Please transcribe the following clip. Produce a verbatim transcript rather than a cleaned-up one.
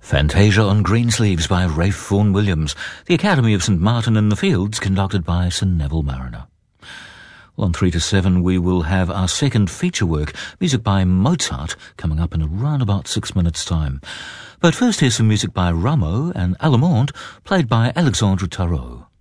Fantasia on Greensleeves by Ralph Vaughan Williams, the Academy of St Martin in the Fields, conducted by Sir Neville Mariner. Well, on three to seven we will have our second feature work, music by Mozart, coming up in around about six minutes' time. But first here's some music by Rameau and Allemande, played by Alexandre Tarot.